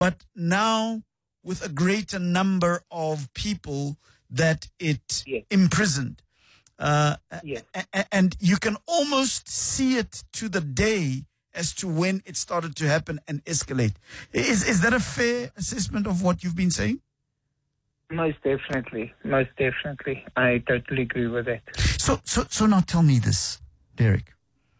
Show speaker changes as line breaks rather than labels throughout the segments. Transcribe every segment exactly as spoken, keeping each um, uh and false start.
but now with a greater number of people that it
yes.
imprisoned. Uh,
yes.
a- and you can almost see it to the day as to when it started to happen and escalate. Is is that a fair assessment of what you've been saying?
Most definitely. Most definitely. I totally agree with that.
So, so, so now tell me this, Derek.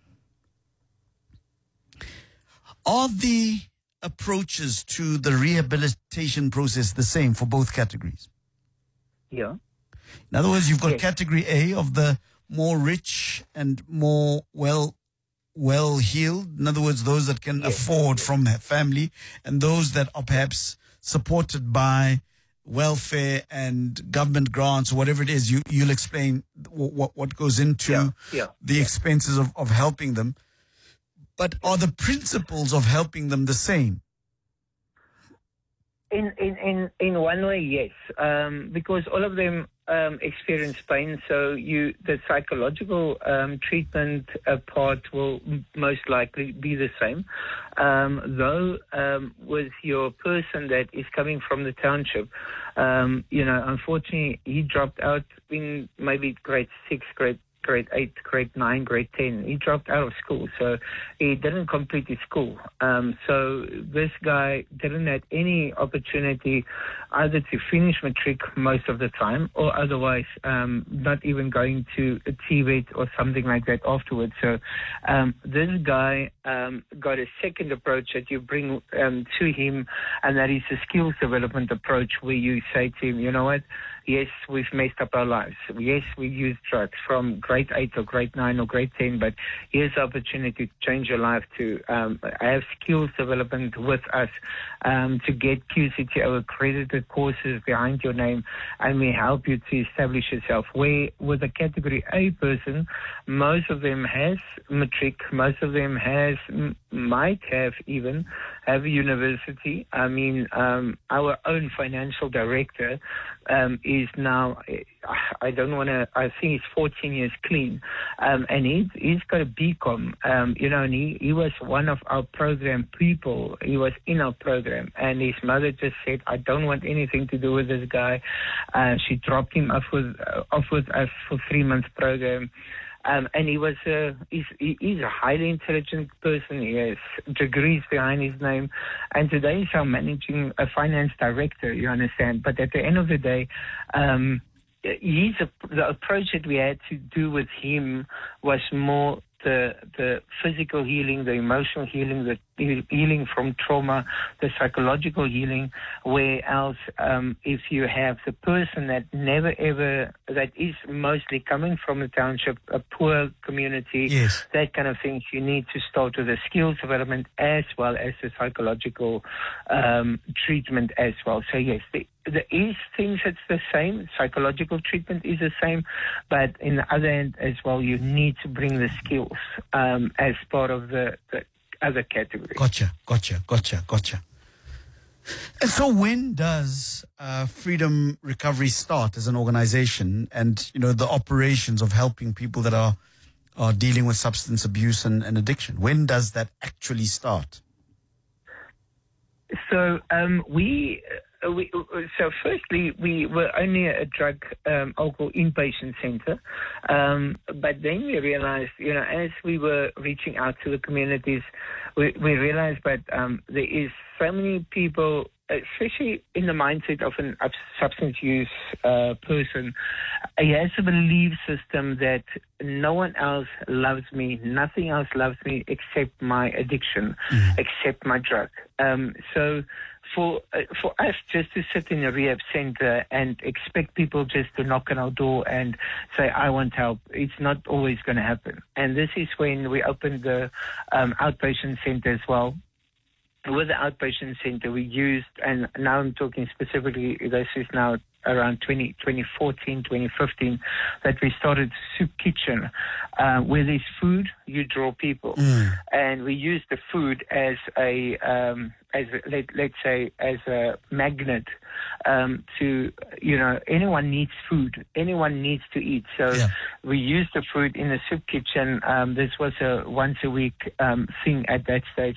Are the approaches to the rehabilitation process the same for both categories?
Yeah.
In other words, you've got
yes.
category A of the more rich and more well, well healed. In other words, those that can
yes.
afford from their family, and those that are perhaps supported by welfare and government grants or whatever it is. You, you'll explain what, what goes into
yeah. Yeah.
the
yeah.
expenses of, of helping them. But are the principles of helping them the same?
In in, in, in one way, yes, um, because all of them um, experience pain. So you the psychological um, treatment uh, part will m- most likely be the same. Um, though um, with your person that is coming from the township, um, you know, unfortunately, he dropped out in maybe grade six, grade. grade eight, grade nine, grade ten. He dropped out of school, so he didn't complete his school. Um, so this guy didn't have any opportunity either to finish matric most of the time, or otherwise um, not even going to a T V E T or something like that afterwards. So um, this guy um, got a second approach that you bring um, to him, and that is a skills development approach where you say to him, you know what, yes, we've messed up our lives. Yes, we use drugs from grade eight or grade nine or grade ten, but here's the opportunity to change your life, to um, have skills development with us, um, to get Q C T O accredited courses behind your name, and we help you to establish yourself. Where with a category A person, most of them has matric, most of them has, m- might have even, have a university. I mean, um, our own financial director um, is now, I don't want to, I think he's fourteen years clean, um, and he, he's got a B Com, um, you know, and he, he was one of our program people. He was in our program, and his mother just said, I don't want anything to do with this guy. Uh, she dropped him off with, uh, off with us for three months program. Um, and he was a, he's, he, he's a highly intelligent person. He has degrees behind his name. And today he's our managing a finance director, you understand. But at the end of the day, um, he's a, the approach that we had to do with him was more the the physical healing, the emotional healing, the healing from trauma, the psychological healing, where else um, if you have the person that never ever, that is mostly coming from the township, a poor community,
yes.
that kind of things, you need to start with the skills development as well as the psychological um, treatment as well. So yes, the, there is things that's the same, psychological treatment is the same, but in the other end as well, you need to bring the skills um, as part of the, the other category.
Gotcha, gotcha, gotcha, gotcha. And so when does uh, Freedom Recovery start as an organization, and, you know, the operations of helping people that are, are dealing with substance abuse and, and addiction? When does that actually start?
So um, we... Uh, we, so firstly, we were only a drug um, alcohol inpatient center, um, but then we realized, you know, as we were reaching out to the communities, we, we realized that um, there is so many people, especially in the mindset of a substance use uh, person, he has a belief system that no one else loves me, nothing else loves me except my addiction, mm. except my drug. Um, so for uh, for us just to sit in a rehab center and expect people just to knock on our door and say, I want help, it's not always going to happen. And this is when we opened the um, outpatient center as well. With the outpatient center, we used, and now I'm talking specifically, this is now around twenty, twenty fourteen, twenty fifteen, that we started Soup Kitchen, uh, where there's food, you draw people. Mm. And we use the food as a, um, as a, let, let's say, as a magnet um, to, you know, anyone needs food. Anyone needs to eat. So
Yeah.
we use the food in the soup kitchen. Um, this was a once a week um, thing at that stage.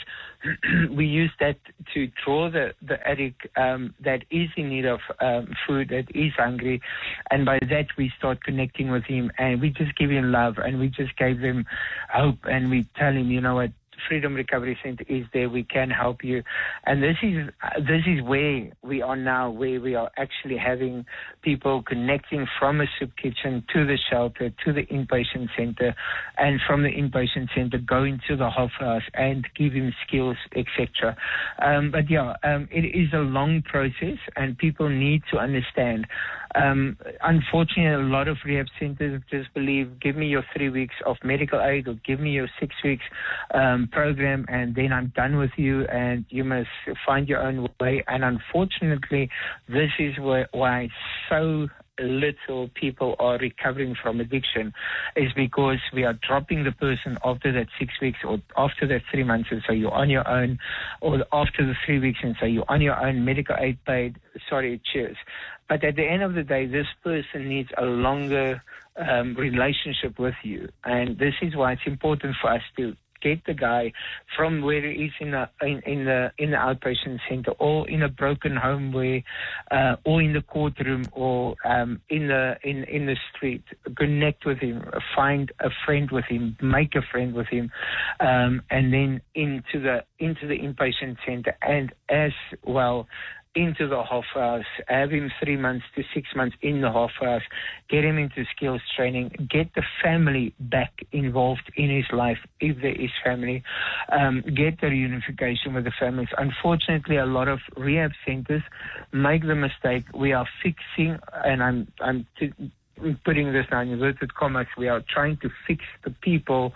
We use that to draw the, the addict um, that is in need of um, food, that is hungry. And by that, we start connecting with him, and we just give him love, and we just gave him hope, and we tell him, you know what, Freedom Recovery Center is there. We can help you. And this is uh, this is where we are now, where we are actually having people connecting from a soup kitchen to the shelter, to the inpatient center, and from the inpatient center going to the Hofhaus and give him skills, et cetera. Um, but yeah, um, it is a long process, and people need to understand. Um, unfortunately, a lot of rehab centers just believe, give me your three weeks of medical aid or give me your six weeks um, program, and then I'm done with you, and you must find your own way. And unfortunately, this is where, why so little people are recovering from addiction, is because we are dropping the person after that six weeks or after that three months and say you're on your own, or after the three weeks and say you're on your own, medical aid paid, sorry, cheers. But at the end of the day, this person needs a longer um, relationship with you. And this is why it's important for us to get the guy from where he is in the in, in the in the outpatient center, or in a broken home, where, uh, or in the courtroom, or um, in the in in the street. Connect with him, find a friend with him, make a friend with him, um, and then into the into the inpatient center, and as well into the Hofhaus, have him three months to six months in the Hofhaus, get him into skills training, get the family back involved in his life, if there is family, um, get the reunification with the families. Unfortunately, a lot of rehab centers make the mistake. We are fixing, and I'm, I'm t- putting this now in inverted commas, we are trying to fix the people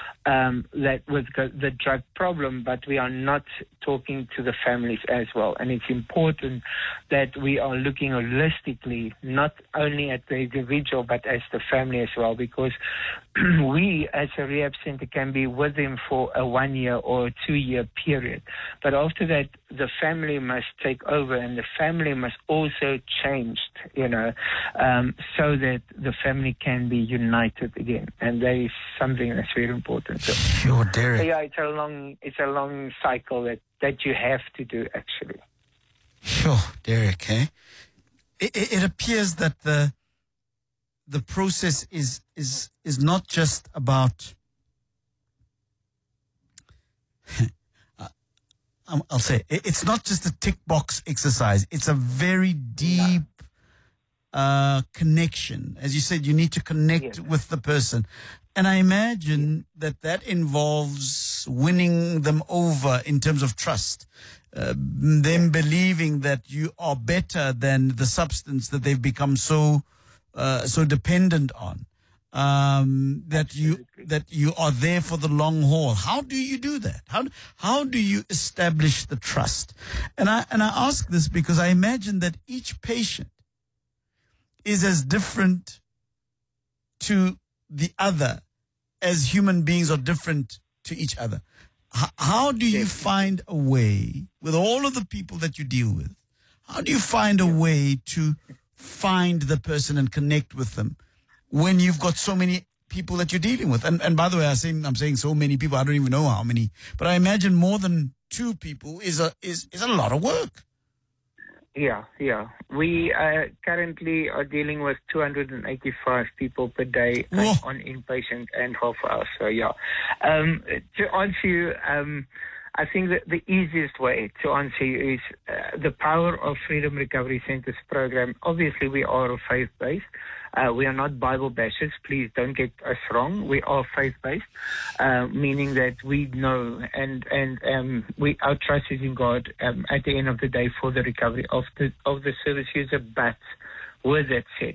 Um, that with the drug problem, but we are not talking to the families as well. And it's important that we are looking holistically, not only at the individual, but as the family as well, because we as a rehab center can be with them for a one year or a two year period. But after that, the family must take over, and the family must also change, you know, um, so that the family can be united again. And that is something that's very important. So,
Sure, Derek.
so yeah, it's a long, it's a long cycle that, that you have to do, actually.
Sure, Derek. Eh? It, it, it appears that the the process is is is not just about. I'll say it, it's not just a tick box exercise. It's a very deep uh, connection. As you said, you need to connect
Yes.
with the person. And I imagine that that involves winning them over in terms of trust, uh, them believing that you are better than the substance that they've become so uh, so dependent on, um, that you
Absolutely.
that you are there for the long haul. How do you do that? How how do you establish the trust? And I and I ask this because I imagine that each patient is as different to the other as human beings are different to each other. H- how do you
Yes.
find a way, with all of the people that you deal with, how do you find a way to find the person and connect with them when you've got so many people that you're dealing with? And and by the way, I'm saying, I'm saying so many people, I don't even know how many, but I imagine more than two people is a is, is a lot of work.
Yeah, yeah. We uh, currently are dealing with two hundred eighty-five people per day
Whoa.
on, on inpatient and half hours. So, yeah. Um, to answer you, um, I think that the easiest way to answer you is uh, the power of Freedom Recovery Center's program. Obviously, we are faith-based. Uh, we are not Bible bashers. Please don't get us wrong. We are faith-based, uh, meaning that we know and and um, we our trust is in God um, at the end of the day for the recovery of the of the service user. But with that said,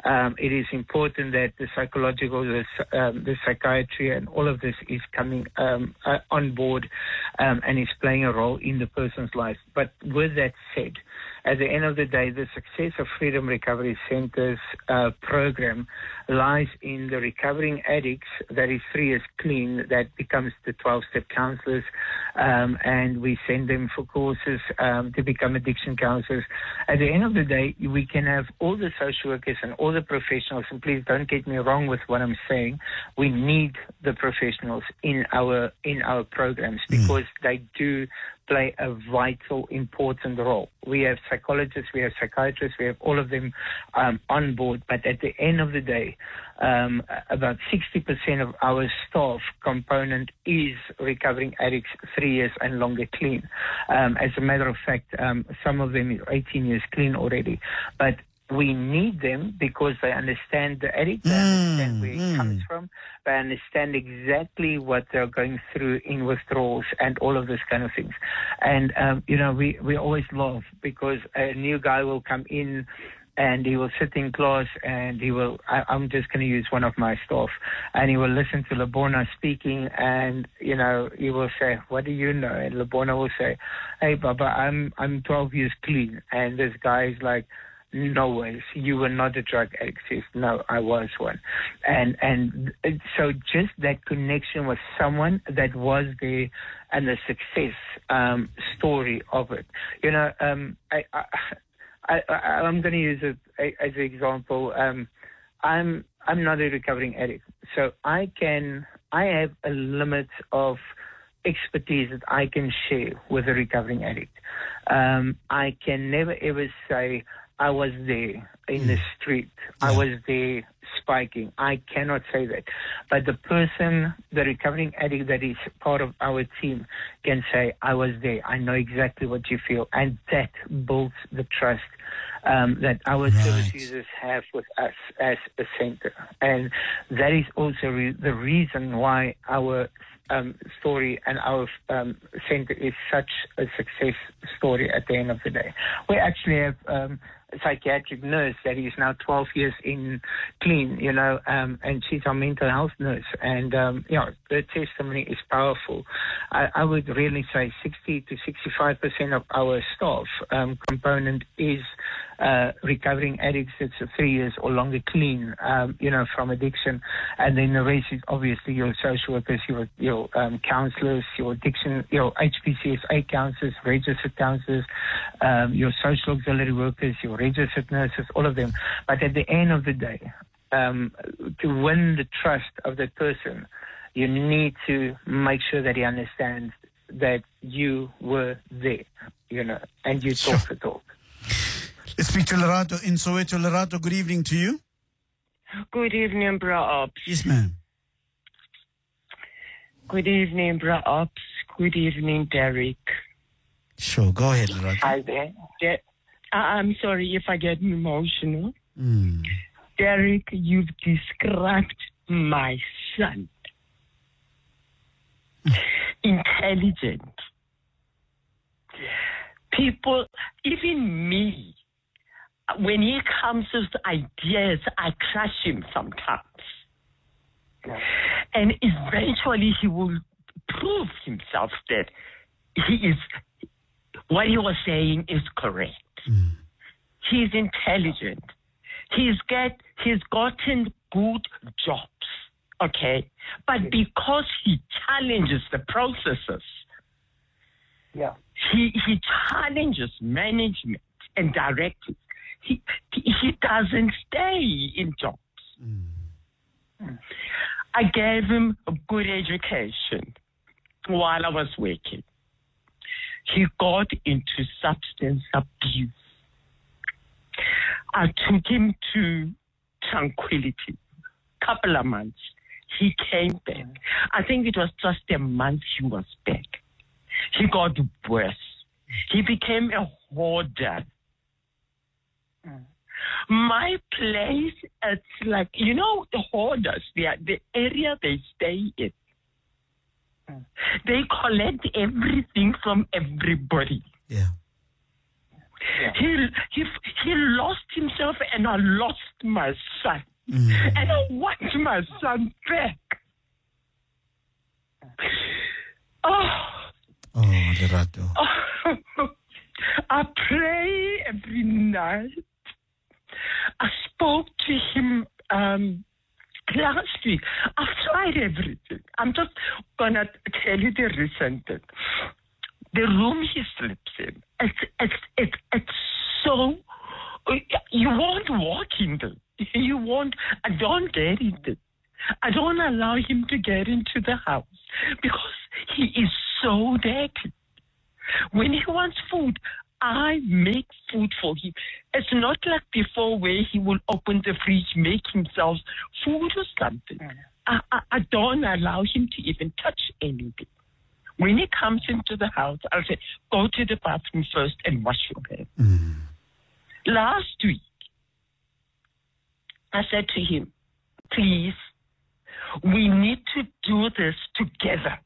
um, it is important that the psychological, the, um, the psychiatry, and all of this is coming um, uh, on board um, and is playing a role in the person's life. But with that said, at the end of the day, the success of Freedom Recovery Center's uh, program lies in the recovering addicts that is three years clean, that becomes the twelve-step counselors, um, and we send them for courses um, to become addiction counselors. At the end of the day, we can have all the social workers and all the professionals, and please don't get me wrong with what I'm saying, we need the professionals in our in our programs because mm. they do play a vital, important role. We have psychologists, we have psychiatrists, we have all of them um, on board, but at the end of the day, um, about sixty percent of our staff component is recovering addicts three years and longer clean. Um, as a matter of fact, um, some of them is eighteen years clean already, but we need them because they understand the addict, they mm, understand where mm. it comes from, they understand exactly what they're going through in withdrawals and all of this kind of things. And, um, you know, we, we always laugh because a new guy will come in and he will sit in class and he will, I, I'm just going to use one of my staff, and he will listen to Labona speaking and, you know, he will say, what do you know? And Labona will say, hey, Baba, I'm, I'm twelve years clean. And this guy is like, no ways, you were not a drug addict. Says, no, I was one. And and so just that connection with someone that was there and the success um, story of it. You know, um, I, I, I, I, I'm going to use it as an example. Um, I'm I'm not a recovering addict, so I can I have a limit of expertise that I can share with a recovering addict. Um, I can never ever say, I was there in the street. Yeah. I was there spiking. I cannot say that. But the person, the recovering addict that is part of our team can say, I was there. I know exactly what you feel. And that builds the trust um, that our right. service users have with us as a center. And that is also re- the reason why our Um, story and our um, center is such a success story at the end of the day. We actually have um, a psychiatric nurse that is now twelve years in clean, you know, um, and she's our mental health nurse. And, um, you know, her testimony is powerful. I, I would really say sixty to sixty-five percent of our staff um, component is uh, recovering addicts that's three years or longer clean, um, you know, from addiction. And then the rest is obviously your social workers, your, your um, counselors, your addiction, your H P C S A counselors, registered counselors, um, your social auxiliary workers, your registered nurses, all of them. But at the end of the day, um, to win the trust of that person, you need to make sure that he understands that you were there, you know, and you talk the talk.
Let's speak to Lerato in Soweto. Lerato, good evening to you.
Good evening, Bra Ops.
Yes, ma'am.
Good evening, Bra Ops. Good evening, Derek.
Sure, go ahead, Lerato.
Hi there. De- I'm sorry if I get emotional.
Mm.
Derek, you've described my son. Intelligent. People, even me, when he comes with ideas, I crush him sometimes. Yeah. And eventually he will prove himself that he is, what he was saying is correct.
Mm.
He's intelligent. He's get, he's gotten good jobs, okay? But because he challenges the processes,
yeah,
he, he challenges management and directors. He, he doesn't stay in jobs.
Mm.
I gave him a good education while I was working. He got into substance abuse. I took him to Tranquility. Couple of months. He came back. I think it was just a month he was back. He got worse. He became a hoarder. My place, it's like, you know, the hoarders, they are, the area they stay in, they collect everything from everybody.
Yeah.
yeah. He, he he lost himself and I lost my son.
Mm.
And I want my son back. Oh,
Oh, Lerato.
oh. I pray every night. I spoke to him um, last week. I've tried everything. I'm just going to tell you the recent thing. The room he sleeps in, it's, it's, it's, it's so, you won't walk in there. You won't, I don't get it. I don't allow him to get into the house because he is so dirty. When he wants food, I make food for him. It's not like before where he will open the fridge, make himself food or something. I, I, I don't allow him to even touch anything. When he comes into the house, I'll say, go to the bathroom first and wash your hands.
Mm.
Last week, I said to him, please, we need to do this together.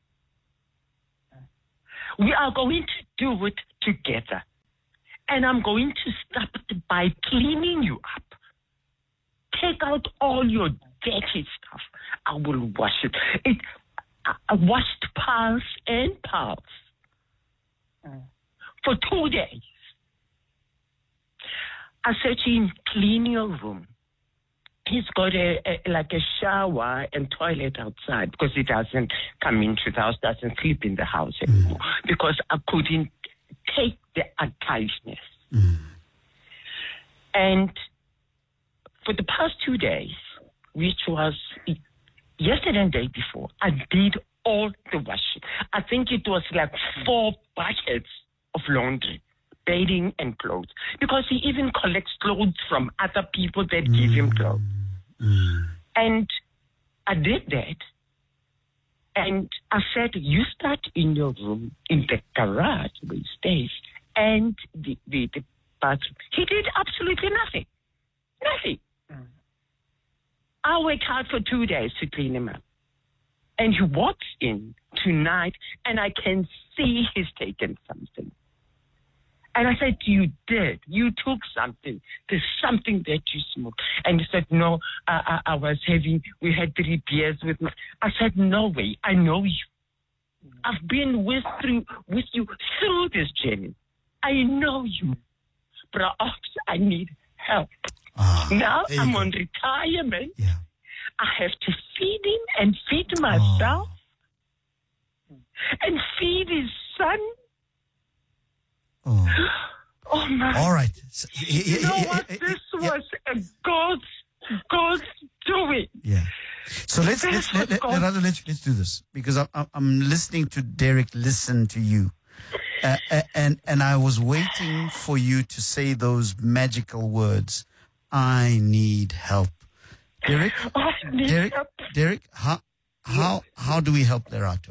We are going to do it together. And I'm going to start by cleaning you up. Take out all your dirty stuff. I will wash it. It I, I washed piles and piles mm. for two days. I said to him, clean your room. He's got a, a like a shower and toilet outside because he doesn't come into the house, doesn't sleep in the house anymore mm. because I couldn't take the untightness. Mm. And for the past two days, which was yesterday and the day before, I did all the washing. I think it was like four buckets of laundry, bedding and clothes, because he even collects clothes from other people that mm. give him clothes. Mm. And I did that. And I said, you start in your room, in the garage where he stays, and the, the, the bathroom. He did absolutely nothing. Nothing. Mm. I worked hard for two days to clean him up. And he walks in tonight, and I can see he's taken something. And I said, you did. You took something. There's something that you smoked. And he said, no, I, I, I was having, we had three beers with me. I said, no way. I know you. I've been with, through, with you through this journey. I know you. But I need help. Ah, now I'm go. on retirement.
Yeah.
I have to feed him and feed myself oh. and feed his son.
Oh.
Oh my!
All right.
So, you know what? This was a God's God's doing.
Yeah. So let's let's let, let, let, let's let's do this because I'm I'm listening to Derek listen to you, uh, and and I was waiting for you to say those magical words. I need help, Derek.
I need
Derek.
help.
Derek. How how how do we help Lerato?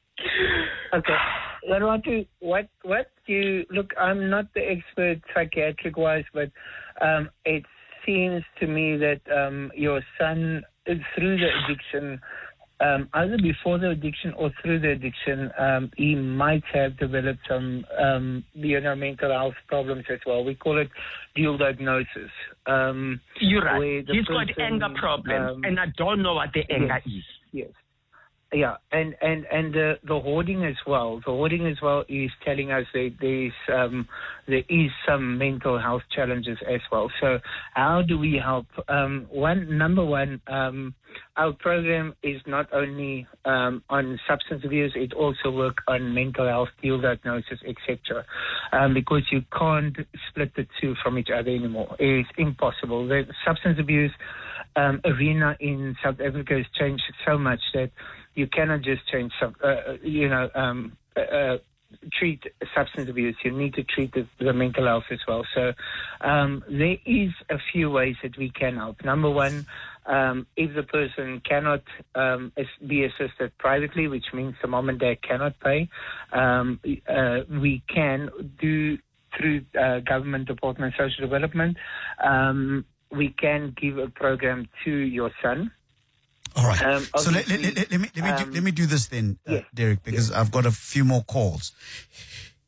Okay. Lerato, what what you look? I'm not the expert psychiatric wise, but um, it seems to me that um, your son, through the addiction, um, either before the addiction or through the addiction, um, he might have developed some, um, you know, mental health problems as well. We call it dual diagnosis. Um,
You're right. He's person, got anger problems, um, and I don't know what the anger
yes,
is.
Yes. Yeah, and and and the the hoarding as well. The hoarding as well is telling us that there's um, there is some mental health challenges as well. So how do we help? Um, one number one, um, our program is not only um, on substance abuse; it also works on mental health, dual diagnosis, et cetera. Um, because you can't split the two from each other anymore. It's impossible. The substance abuse um, arena in South Africa has changed so much that you cannot just change, some, uh, you know, um, uh, treat substance abuse. You need to treat the, the mental health as well. So um, there is a few ways that we can help. Number one, um, if the person cannot um, be assisted privately, which means the mom and dad cannot pay, um, uh, we can do through uh, Government Department of Social Development, um, we can give a program to your son.
All right. Um, so let, let, let, let me let me um, do, let me do this then, uh, yeah, Derek, because yeah. I've got a few more calls.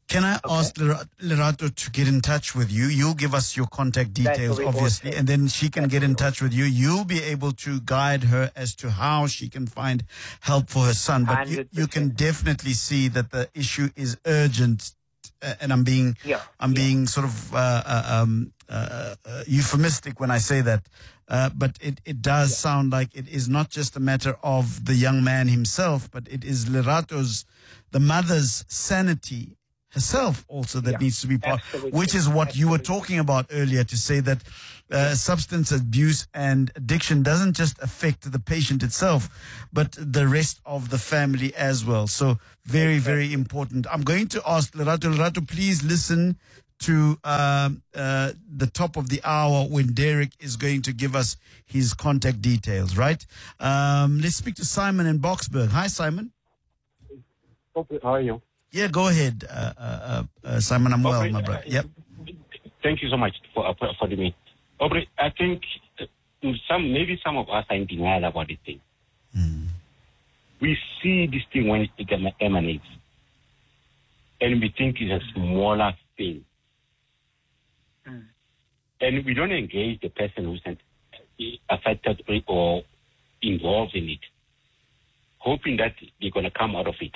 Can I okay. ask Lerato to get in touch with you? You'll give us your contact details, obviously, awesome. And then she can that get in touch awesome. with you. You'll be able to guide her as to how she can find help for her son. But you, you can definitely see that the issue is urgent. Uh, and I'm being,
yeah.
I'm
yeah.
being sort of uh, uh, um, uh, uh, euphemistic when I say that. Uh, but it, it does yeah. sound like it is not just a matter of the young man himself, but it is Lerato's, the mother's sanity herself also that yeah, needs to be part, absolutely. Which is what absolutely. you were talking about earlier, to say that uh, substance abuse and addiction doesn't just affect the patient itself, but the rest of the family as well. So very, very important. I'm going to ask Lerato, Lerato, please listen to uh, uh, the top of the hour when Derek is going to give us his contact details, right? Um, let's speak to Simon in Boksburg. Hi, Simon.
How are you?
Yeah, go ahead, uh, uh, uh, Simon. I'm well,
Aubrey,
my brother. Yep.
Thank you so much for uh, for the meet. Aubrey, I think some maybe some of us are in denial about this thing. Mm. We see this thing when it emanates, and we think it's a smaller thing, mm. and we don't engage the person who's affected or involved in it, hoping that they're going to come out of it.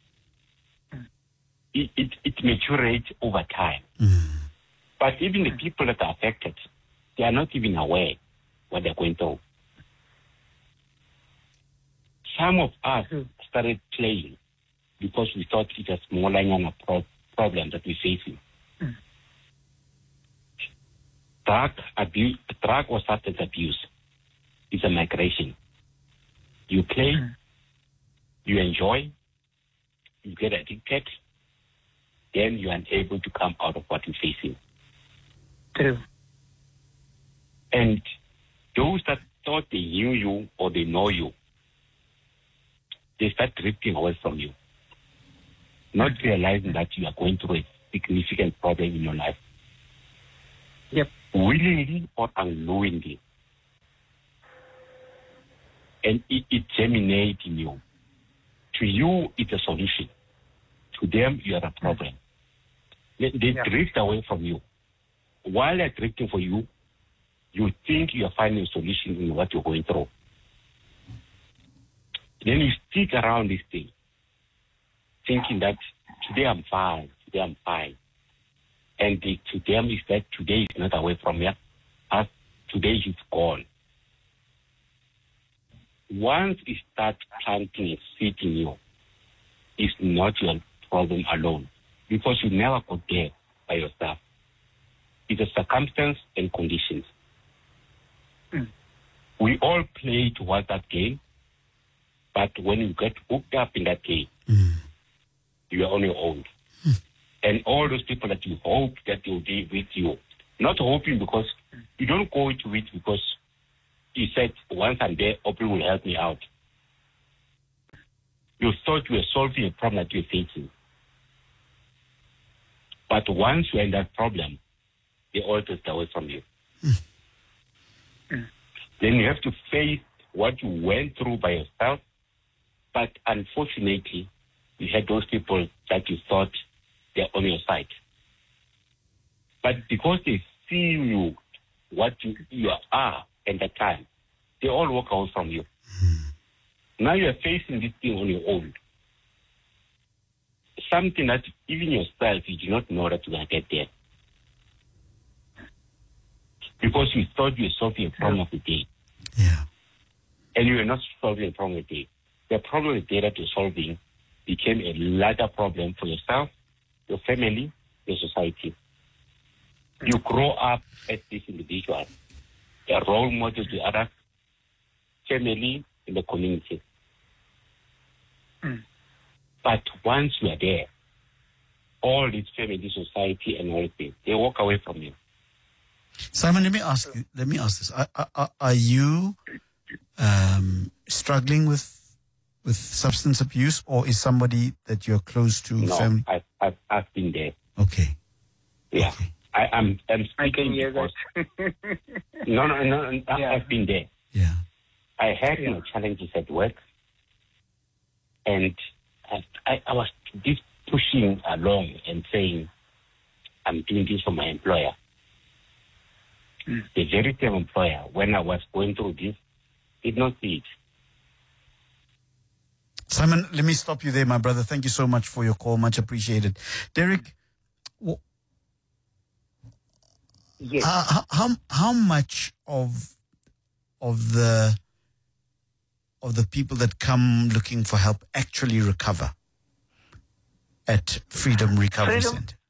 It, it, it maturates over time. Mm. But even the people that are affected, they are not even aware what they're going through. Some of us started playing because we thought it was more like a pro- problem that we're facing. Mm. Drug abuse, drug or substance abuse is a migration. You play, mm. you enjoy, you get addicted, then you are unable to come out of what you're facing.
True.
And those that thought they knew you or they know you, they start drifting away from you, not realizing that you are going through a significant problem in your life.
Yep.
Willingly or unknowingly. And it, it germinates in you. To you, it's a solution. To them, you are a problem. They, they yeah. drift away from you. While they're drifting for you, you think you are finding a solution in what you're going through. Then you stick around this thing, thinking that today I'm fine, today I'm fine. And the, to them is that today is not away from you, as today is gone. Once it starts planting a seed in you, it's not your problem alone, because you never got there by yourself. It's a circumstance and conditions. Mm. We all play towards that game, but when you get hooked up in that game, mm. you are on your own. Mm. And all those people that you hope that they'll be with you, not hoping because you don't go into it because you said, once I'm there, Oprah will help me out. You thought you were solving a problem that you're facing. But once you're in that problem, they all drift away from you. Mm. Mm. Then you have to face what you went through by yourself. But unfortunately, you had those people that you thought they're on your side. But because they see you, what you, you are at that time, they all walk away from you. Mm. Now you're facing this thing on your own. Something that even yourself, you do not know that you're going to get there. Because you thought you were solving a problem of the day.
Yeah.
And you were not solving a problem of the day. The problem of the day that you're solving became a larger problem for yourself, your family, your society. You grow up as this individual, a role model to others, family, and the community. Mm. But once you are there, all this family, society, and all things, they walk away from you.
Simon, let me ask you. Let me ask this: Are, are, are you um, struggling with with substance abuse, or is somebody that you're close to?
No,
family?
I've, I've I've been there.
Okay.
Yeah,
okay.
I, I'm I'm speaking
I can hear
because,
that.
no, no, no. Yeah. I've been there.
Yeah.
I had
yeah.
my challenges at work, and I, I, I was this pushing along and saying, I'm doing this for my employer. Mm. The very same employer, when I was going through this, did not see it.
Simon, let me stop you there, my brother. Thank you so much for your call. Much appreciated. Derek, wh-
yes.
how, how how much of of the of the people that come looking for help actually recover at Freedom Recovery
Freedom.
Center?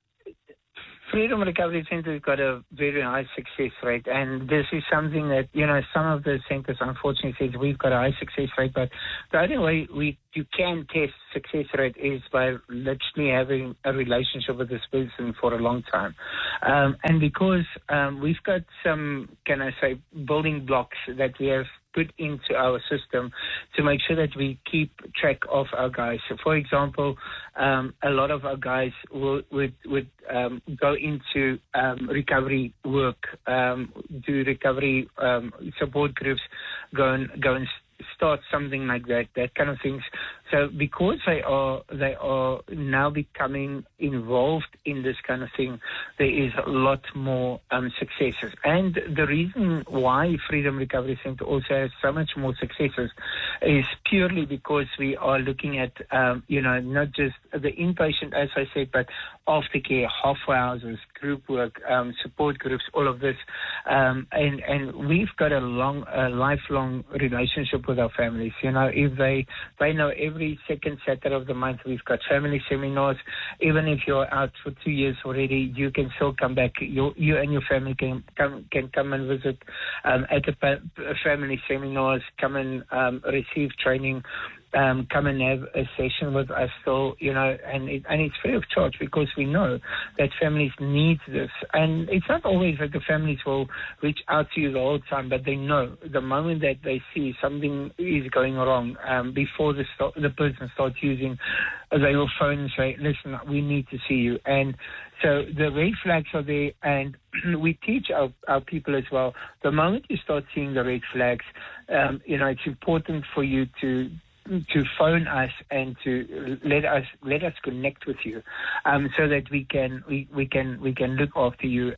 Freedom Recovery Center has got a very high success rate, and this is something that, you know, some of the centers unfortunately says we've got a high success rate, but the only way we you can test success rate is by literally having a relationship with this person for a long time. Um, and because um, we've got some, can I say, building blocks that we have put into our system to make sure that we keep track of our guys. So, for example, um, a lot of our guys will, would would um, go into um, recovery work, um, do recovery um, support groups, go and go and start something like that, that kind of things. So because they are they are now becoming involved in this kind of thing, there is a lot more um, successes. And the reason why Freedom Recovery Center also has so much more successes is purely because we are looking at, um, you know, not just the inpatient, as I said, but aftercare, halfway houses, group work, um, support groups, all of this. Um, and, and we've got a long, a lifelong relationship with our families. You know, if they, they know every Every second Saturday of the month, we've got family seminars. Even if you're out for two years already, you can still come back. You, you and your family can come can come and visit um, at the pa- family seminars. Come and um, receive training. Um, come and have a session with us, still, you know, and it, and it's free of charge because we know that families need this. And it's not always that the families will reach out to you the whole time, but they know the moment that they see something is going wrong, um, before the start, the person starts using, they will phone and say, listen, we need to see you. And so the red flags are there, and we teach our, our people as well. The moment you start seeing the red flags, um, you know, it's important for you to to phone us and to let us let us connect with you, um, so that we can we, we can we can look after you.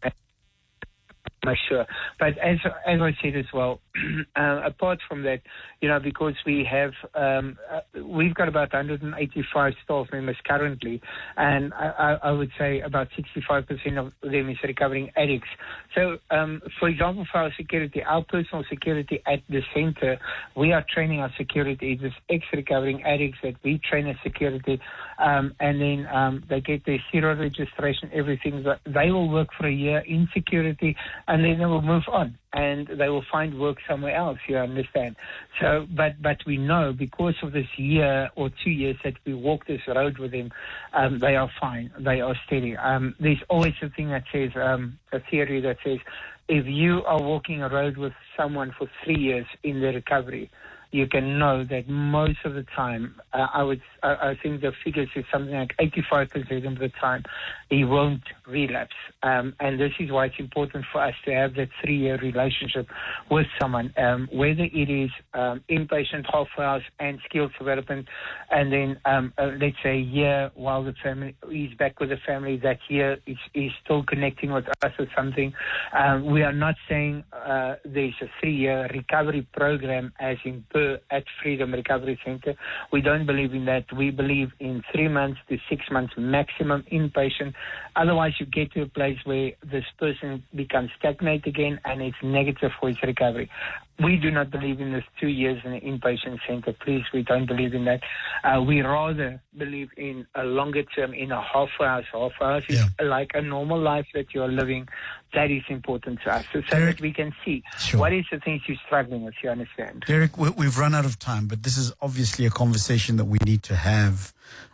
I'm sure. But as as I said as well, uh, apart from that, you know, because we have um, uh, we've got about one hundred eighty-five staff members currently, and I, I would say about sixty-five percent of them is recovering addicts. So, um, for example, for our security, our personal security at the center, we are training our security. It is ex-recovering addicts that we train as security, um, and then um, they get their zero registration, everything. They will work for a year in security, and then they will move on and they will find work somewhere else, you understand. So, but but we know because of this year or two years that we walk this road with them, um, they are fine, they are steady. Um, there's always a thing that says, um, a theory that says, if you are walking a road with someone for three years in the recovery, you can know that most of the time, uh, I would, I, I think the figures is something like eighty-five percent of the time, he won't relapse. Um, and this is why it's important for us to have that three-year relationship with someone, um, whether it is um, inpatient, halfway house, and skills development, and then um, uh, let's say a year while the family is back with the family, that year is, is still connecting with us or something. Um, we are not saying uh, there's a three-year recovery program as in at Freedom Recovery Center. We don't believe in that. We believe in three months to six months maximum inpatient. Otherwise, you get to a place where this person becomes stagnant again and it's negative for his recovery. We do not believe in this two years in an inpatient center. Please, we don't believe in that. Uh, we rather believe in a longer term, in a halfway house. Halfway house is yeah. like a normal life that you are living. That is important to us, so, so
Derek,
that we can see
sure.
what is the things you're struggling with, you understand.
Derek, we've run out of time, but this is obviously a conversation that we need to have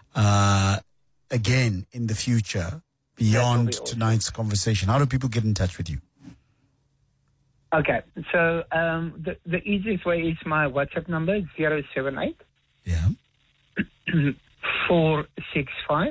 uh, again in the future beyond awesome. tonight's conversation. How do people get in touch with you?
Okay, so um, the, the easiest way is my WhatsApp number, zero seven eight
Yeah.
four six five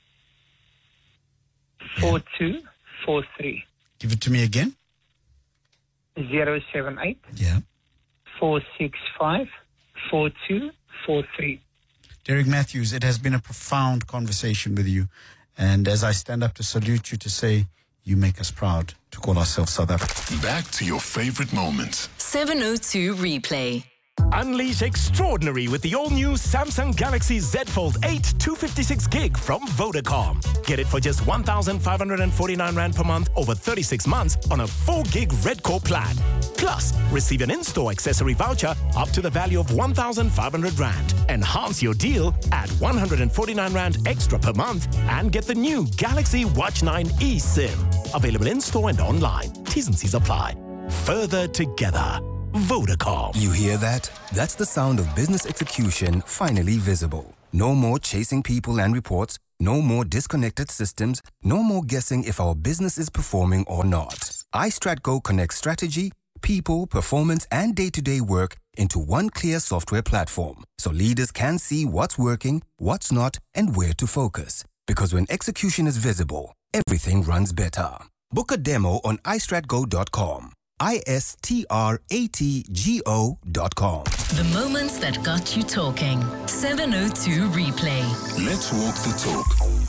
four two four three.
Give it to me again.
zero seven eight
Yeah.
four six five four two four three.
Derek Matthews, it has been a profound conversation with you. And as I stand up to salute you, to say, you make us proud to call ourselves South Africa.
Back to your favorite moments.
seven oh two Replay.
Unleash extraordinary with the all-new Samsung Galaxy Z Fold eight two fifty-six gig from Vodacom. Get it for just one thousand five hundred forty-nine rand per month over thirty-six months on a four gig Red Core plan. Plus, receive an in-store accessory voucher up to the value of one thousand five hundred rand. Enhance your deal at one hundred forty-nine rand extra per month and get the new Galaxy Watch nine eSIM. Available in-store and online. T's and C's apply. Further together. Vodacom.
You hear that? That's the sound of business execution finally visible. No more chasing people and reports. No more disconnected systems. No more guessing if our business is performing or not. iStratGo connects strategy, people, performance, and day-to-day work into one clear software platform, so leaders can see what's working, what's not, and where to focus. Because when execution is visible, everything runs better. Book a demo on i strat go dot com. I S T R A T G O dot com.
The moments that got you talking. seven oh two Replay.
Let's walk the talk.